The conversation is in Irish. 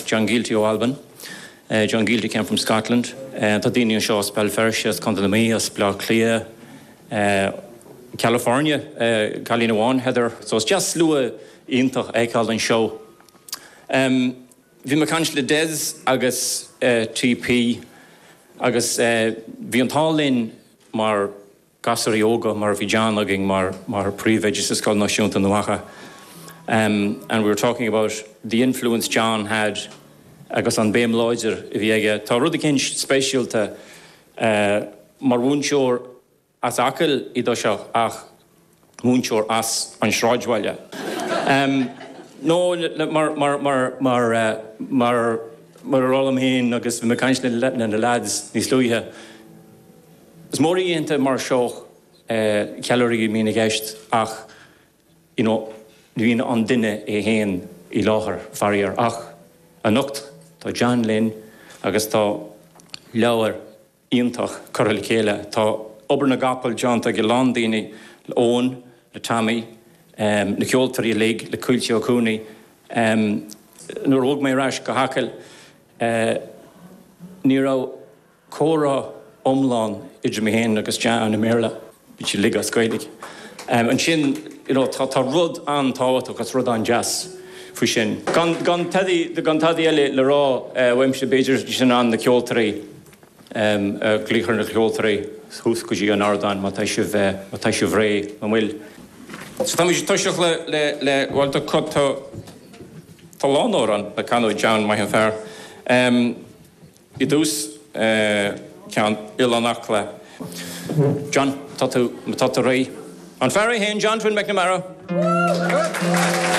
John Gilty O'Alban. John Gilty came from Scotland. Tá daoine seo spell ferse as Condamí, as Bla Clia, California, Calina One, Heather. So it's just lua intach eicáil an show. Bhí me cansle Des agus TP agus bhí an tálinn mar gasar yoga mar bhí John agin mar príomheidir sa Scoil Náisiúnta na Mhacha. And we were talking about the influence John had agus an béim láidir I bhí aige. Tá rud cinn spéisialta mar bhúnseoir as acail I do seo ach bhúnseoir as an sráidhhaile. No, mar rolam héin agus bhí me cansle na lads níos luithe. Is mór íonta mar seo cealaí mína gceist ach, bhín an duine héin I láthair faríar ach a nocht tá John Lynn agus tá leabhar íontach corail chéile. Tá obair na gapal John tá go Londíine le Owen, le Tammy, na ceoltarí lig, le Cuilte Ó Cúnaí. Nuair óg mé rais go hacail ní rá córa omláin idir mé héin agus John na méla bhí si lig as Gaeilge. An sin tá rud an táhacht agus rud an jazz faoi sin. Gan tadí eile le rá weimse beidir sin an na ceoltarí glíchar na ceoltarí thús go dtí an ardáin má tá sibh ré an bhfuil. So tá muid tuiseach le bhil do cod tá lánóir an le canó John mai an fearr. I dús cean Ilanach le. John, tá tú ré. An fearr héin John Twin McNamara.